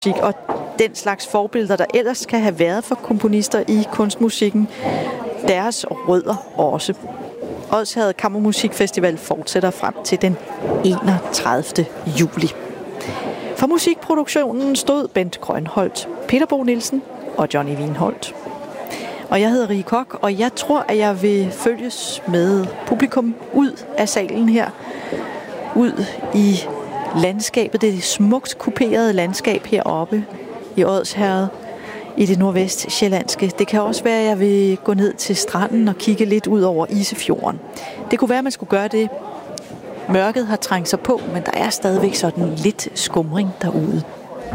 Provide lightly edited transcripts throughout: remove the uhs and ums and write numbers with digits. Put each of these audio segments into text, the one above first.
og den slags forbilleder, der ellers kan have været for komponister i kunstmusikken, deres rødder også. Odsherred Kammermusikfestival fortsætter frem til den 31. juli. For musikproduktionen stod Bent Grønholdt, Peter Bo Nielsen og Johnny Wienholt. Og jeg hedder Rie Koch, og jeg tror, at jeg vil følges med publikum ud af salen her. Ud i landskabet, det smukt kuperede landskab heroppe i Odsherred, i det nordvestsjællandske. Det kan også være, at jeg vil gå ned til stranden og kigge lidt ud over Isefjorden. Det kunne være, at man skulle gøre det. Mørket har trængt sig på, men der er stadigvæk sådan lidt skumring derude.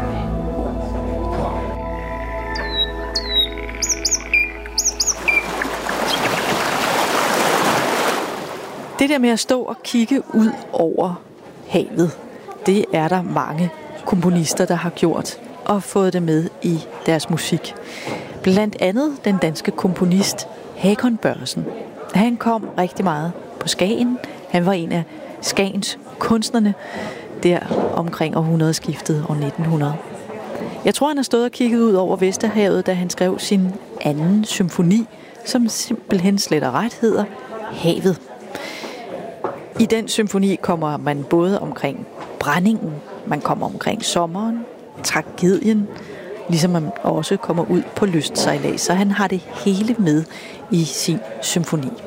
Det der med at stå og kigge ud over havet, det er der mange komponister, der har gjort og fået det med i deres musik. Blandt andet den danske komponist Hakon Børresen. Han kom rigtig meget på Skagen. Han var en af Skagens kunstnerne der omkring århundredeskiftet år 1900. Jeg tror, han har stået og kigget ud over Vesterhavet, da han skrev sin anden symfoni, som simpelthen slet og ret hedder Havet. I den symfoni kommer man både omkring brændingen, man kommer omkring sommeren, tragedien, ligesom man også kommer ud på lystsejlads. Så han har det hele med i sin symfoni.